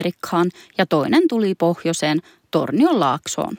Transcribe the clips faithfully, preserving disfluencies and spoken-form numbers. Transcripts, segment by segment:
Amerikkaan ja toinen tuli pohjoiseen Tornionlaaksoon.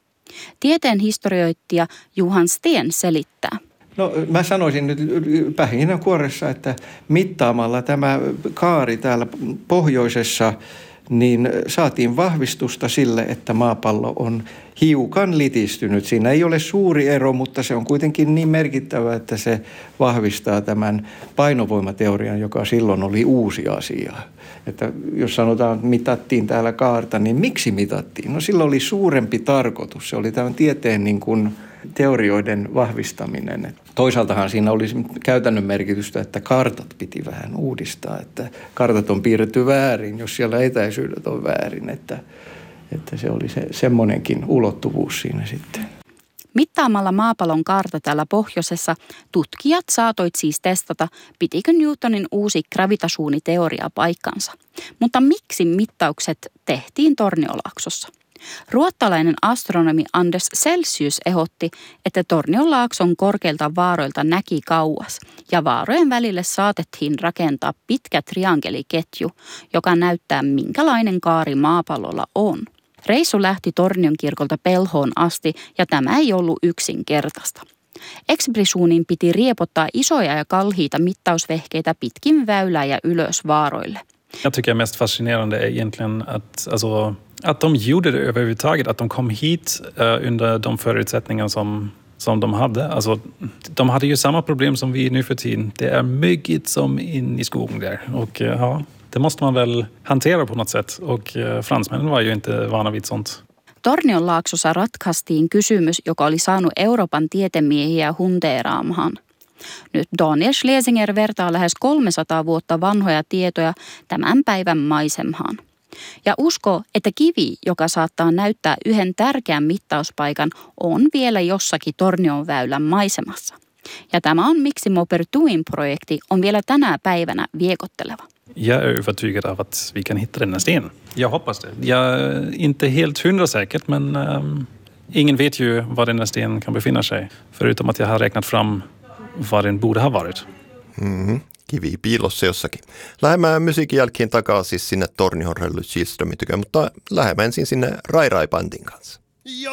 Tieteen historioitsija Johan Sten selittää. No mä sanoisin nyt pähkinänkuoressa, että mittaamalla tämä kaari täällä pohjoisessa, niin saatiin vahvistusta sille, että maapallo on hiukan litistynyt. Siinä ei ole suuri ero, mutta se on kuitenkin niin merkittävä, että se vahvistaa tämän painovoimateorian, joka silloin oli uusi asia. Että jos sanotaan, että mitattiin täällä kaarta, niin miksi mitattiin? No silloin oli suurempi tarkoitus. Se oli tämän tieteen niin kuin teorioiden vahvistaminen. Toisaaltahan siinä oli käytännön merkitystä, että kartat piti vähän uudistaa, että kartat on piirretty väärin, jos siellä etäisyydet on väärin, että, että se oli se, semmoinenkin ulottuvuus siinä sitten. Mittaamalla maapallon kaarta täällä pohjoisessa tutkijat saatoit siis testata, pitikö Newtonin uusi gravitasuuniteoria paikkansa. Mutta miksi mittaukset tehtiin Tornionlaaksossa? Ruottalainen astronomi Anders Celsius ehdotti, että Tornionlaakson korkeilta vaaroilta näki kauas ja vaarojen välille saatettiin rakentaa pitkä triangeliketju, joka näyttää minkälainen kaari maapallolla on. Reissu lähti Tornion kirkolta Pelhoon asti ja tämä ei ollut yksinkertaista. Expeditionin piti riepottaa isoja ja kalhiita mittausvehkeitä pitkin väylää ja ylös vaaroille. Jag tycker mest fascinerande är egentligen att, alltså, att de gjorde det överhuvudtaget, att de kom hit uh, under de förutsättningar som, som de hade. Alltså, de hade ju samma problem som vi nu för tiden. Det är mycket som in i skogen där. Och uh, ja, det måste man väl hantera på något sätt. Och uh, fransmännen var ju inte vana vid sånt. Tornionlaaksossa ratkaistiin kysymys, joka oli saanut Euroopan tietemiehiä hunteeraamaan. Nyt Daniel Schlesinger vertaa lähes kolmesataa vuotta vanhoja tietoja tämän päivän maisemaan. Ja uskoo, että kivi, joka saattaa näyttää yhden tärkeän mittauspaikan, on vielä jossakin Tornionväylän maisemassa. Ja tämä on miksi Maupertuis-projekti on vielä tänä päivänä viekotteleva. Jag är övertygad av att vi kan hitta denna sten. Jag hoppas det. Jag är inte helt hundra säkert, men ähm, ingen vet ju var denna sten kan befinna sig. Förutom att jag har räknat fram var den borde ha varit. Mm-hmm. Kivi piilossa jossakin. Lähdemme musiikin jälkeen takaisin sinne Tornion Rölly Kihlströmin tykö, mutta lähdemme ensin sinne Rai Rai Bandin kanssa.